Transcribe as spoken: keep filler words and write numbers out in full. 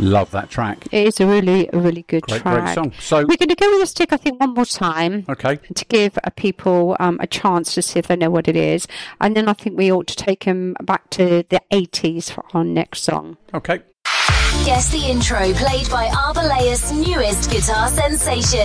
Love that track. It is a really, a really good great, track. Great song. So we're going to go with the stick, I think, one more time. Okay. To give uh, people um, a chance to see if they know what it is. And then I think we ought to take them back to the eighties for our next song. Okay. Guess the intro played by Arbalea's newest guitar sensation.